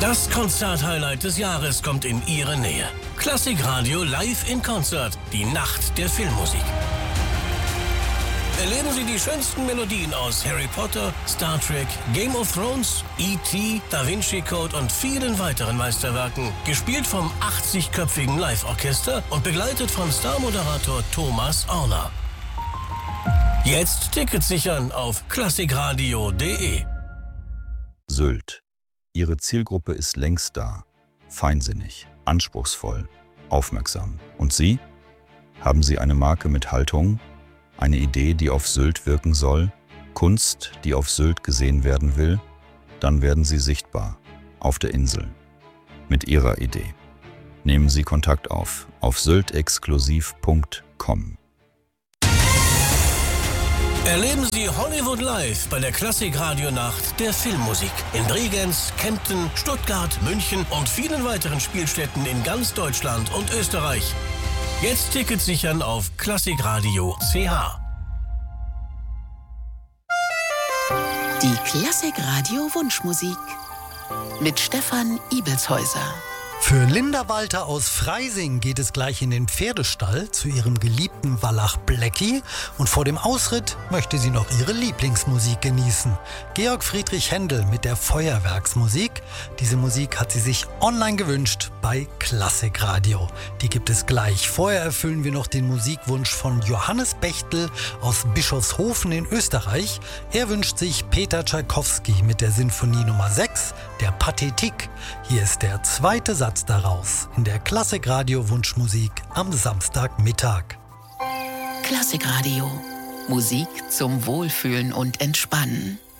Das Konzert-Highlight des Jahres kommt in Ihre Nähe. Klassikradio live in Konzert, die Nacht der Filmmusik. Erleben Sie die schönsten Melodien aus Harry Potter, Star Trek, Game of Thrones, E.T., Da Vinci Code und vielen weiteren Meisterwerken. Gespielt vom 80-köpfigen Live-Orchester und begleitet von Star-Moderator Thomas Orner. Jetzt Tickets sichern auf klassikradio.de. Sylt. Ihre Zielgruppe ist längst da. Feinsinnig, anspruchsvoll, aufmerksam. Und Sie? Haben Sie eine Marke mit Haltung? Eine Idee, die auf Sylt wirken soll? Kunst, die auf Sylt gesehen werden will? Dann werden Sie sichtbar. Auf der Insel. Mit Ihrer Idee. Nehmen Sie Kontakt auf syltexklusiv.com. Erleben Sie Hollywood live bei der Klassik-Radio-Nacht der Filmmusik in Bregenz, Kempten, Stuttgart, München und vielen weiteren Spielstätten in ganz Deutschland und Österreich. Jetzt Tickets sichern auf klassikradio.ch. Die Klassik-Radio Wunschmusik mit Stefan Ibelshäuser. Für Linda Walter aus Freising geht es gleich in den Pferdestall zu ihrem geliebten Wallach Blackie und vor dem Ausritt möchte sie noch ihre Lieblingsmusik genießen. Georg Friedrich Händel mit der Feuerwerksmusik. Diese Musik hat sie sich online gewünscht bei Klassikradio. Die gibt es gleich. Vorher erfüllen wir noch den Musikwunsch von Johannes Bechtel aus Bischofshofen in Österreich. Er wünscht sich Peter Tschaikowski mit der Sinfonie Nummer 6, der Pathetik. Hier ist der zweite Satz daraus in der Klassikradio Wunschmusik am Samstagmittag. Klassikradio. Musik zum Wohlfühlen und Entspannen.